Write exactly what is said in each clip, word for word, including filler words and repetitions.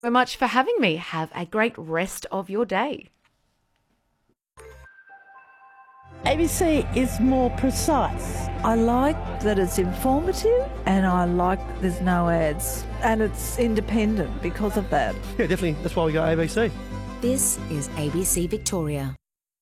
So much for having me. Have a great rest of your day. A B C is more precise. I like that it's informative and I like there's no ads. And it's independent because of that. Yeah, definitely. That's why we got A B C. This is A B C Victoria.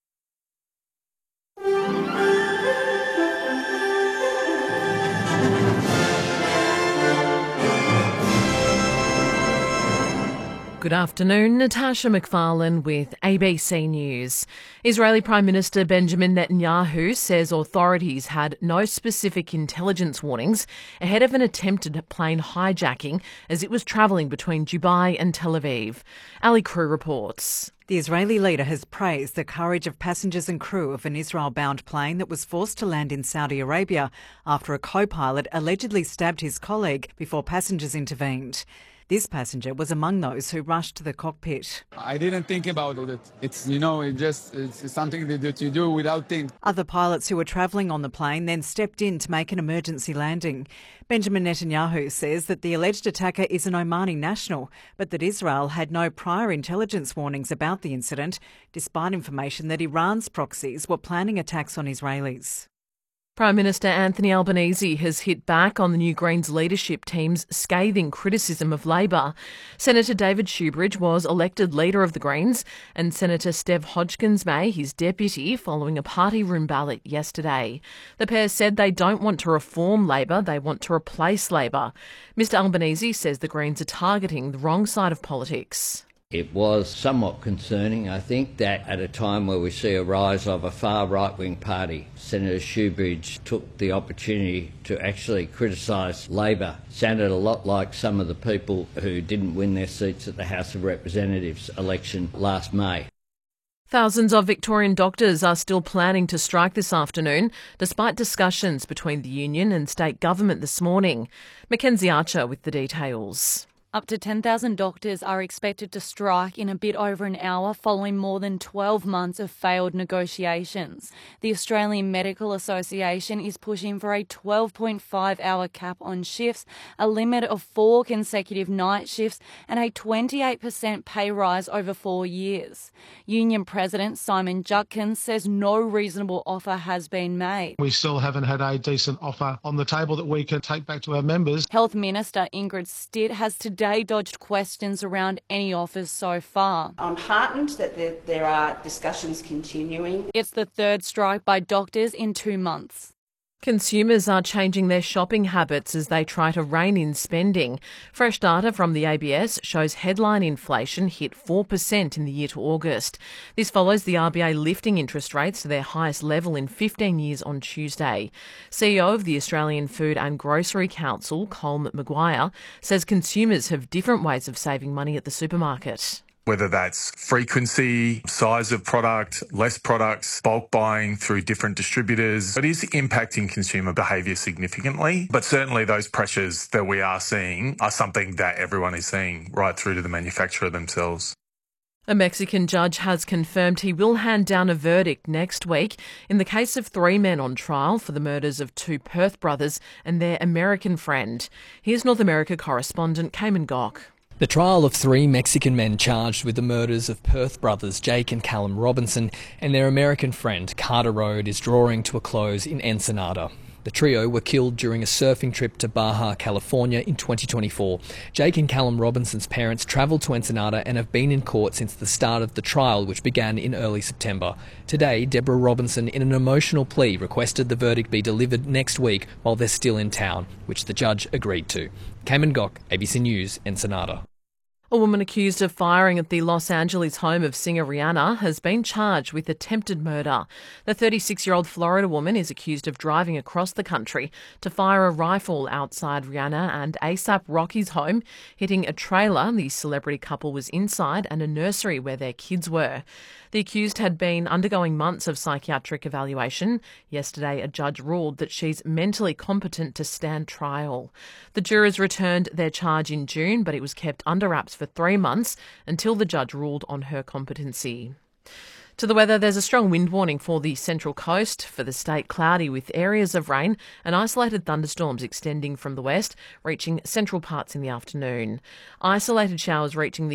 Good afternoon, Natasha McFarlane with A B C News. Israeli Prime Minister Benjamin Netanyahu says authorities had no specific intelligence warnings ahead of an attempted plane hijacking as it was travelling between Dubai and Tel Aviv. Ali Crew reports. The Israeli leader has praised the courage of passengers and crew of an Israel-bound plane that was forced to land in Saudi Arabia after a co-pilot allegedly stabbed his colleague before passengers intervened. This passenger was among those who rushed to the cockpit. I didn't think about it. It's, you know, it just it's something that you do without thinking. Other pilots who were travelling on the plane then stepped in to make an emergency landing. Benjamin Netanyahu says that the alleged attacker is an Omani national, but that Israel had no prior intelligence warnings about the incident, despite information that Iran's proxies were planning attacks on Israelis. Prime Minister Anthony Albanese has hit back on the new Greens leadership team's scathing criticism of Labor. Senator David Shoebridge was elected leader of the Greens and Senator Steve Hodgkins-May his deputy following a party room ballot yesterday. The pair said they don't want to reform Labor, they want to replace Labor. Mr Albanese says the Greens are targeting the wrong side of politics. It was somewhat concerning, I think, that at a time where we see a rise of a far right-wing party, Senator Shoebridge took the opportunity to actually criticise Labor. Sounded a lot like some of the people who didn't win their seats at the House of Representatives election last May. Thousands of Victorian doctors are still planning to strike this afternoon, despite discussions between the union and state government this morning. Mackenzie Archer with the details. Up to ten thousand doctors are expected to strike in a bit over an hour following more than twelve months of failed negotiations. The Australian Medical Association is pushing for a twelve point five hour cap on shifts, a limit of four consecutive night shifts and a twenty-eight percent pay rise over four years. Union President Simon Judkins says no reasonable offer has been made. We still haven't had a decent offer on the table that we can take back to our members. Health Minister Ingrid Stitt has today Today dodged questions around any offers so far. I'm heartened that there, there are discussions continuing. It's the third strike by doctors in two months. Consumers are changing their shopping habits as they try to rein in spending. Fresh data from the A B S shows headline inflation hit four percent in the year to August. This follows the R B A lifting interest rates to their highest level in fifteen years on Tuesday. C E O of the Australian Food and Grocery Council, Colm Maguire, says consumers have different ways of saving money at the supermarket. Whether that's frequency, size of product, less products, bulk buying through different distributors. It is impacting consumer behaviour significantly, but certainly those pressures that we are seeing are something that everyone is seeing right through to the manufacturer themselves. A Mexican judge has confirmed he will hand down a verdict next week in the case of three men on trial for the murders of two Perth brothers and their American friend. Here's North America correspondent Cayman Gock. The trial of three Mexican men charged with the murders of Perth brothers Jake and Callum Robinson and their American friend Carter Road is drawing to a close in Ensenada. The trio were killed during a surfing trip to Baja, California in twenty twenty-four. Jake and Callum Robinson's parents travelled to Ensenada and have been in court since the start of the trial, which began in early September. Today, Deborah Robinson, in an emotional plea, requested the verdict be delivered next week while they're still in town, which the judge agreed to. Cayman Gock, A B C News, Ensenada. A woman accused of firing at the Los Angeles home of singer Rihanna has been charged with attempted murder. The thirty-six-year-old Florida woman is accused of driving across the country to fire a rifle outside Rihanna and A$AP Rocky's home, hitting a trailer the celebrity couple was inside and a nursery where their kids were. The accused had been undergoing months of psychiatric evaluation. Yesterday, a judge ruled that she's mentally competent to stand trial. The jurors returned their charge in June, but it was kept under wraps for three months until the judge ruled on her competency. To the weather, there's a strong wind warning for the Central Coast. For the state, cloudy with areas of rain and isolated thunderstorms extending from the west, reaching central parts in the afternoon. Isolated showers reaching the